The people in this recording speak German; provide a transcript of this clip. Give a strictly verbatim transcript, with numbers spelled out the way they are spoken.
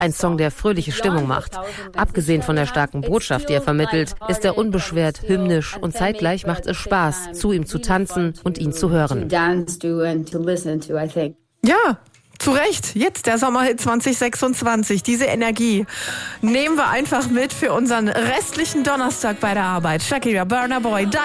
Ein Song, der fröhliche Stimmung macht. Abgesehen von der starken Botschaft, die er vermittelt, ist er unbeschwert, hymnisch und zeitgleich macht es Spaß, zu ihm zu tanzen und ihn zu hören. Ja, zu Recht. Jetzt der Sommerhit zwanzig sechsundzwanzig. Diese Energie nehmen wir einfach mit für unseren restlichen Donnerstag bei der Arbeit. Shakira, Burna Boy.